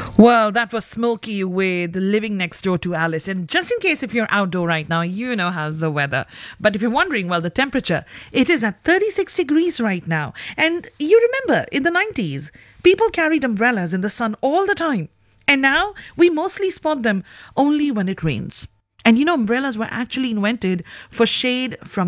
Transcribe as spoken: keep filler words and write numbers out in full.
Well, that was Smokey with Living Next Door to Alice. And just in case if you're outdoor right now, you know how's the weather. But if you're wondering, well, the temperature, it is at thirty-six degrees right now. And you remember, in the nineties, people carried umbrellas in the sun all the time. And now we mostly spot them only when it rains. And you know, umbrellas were actually invented for shade from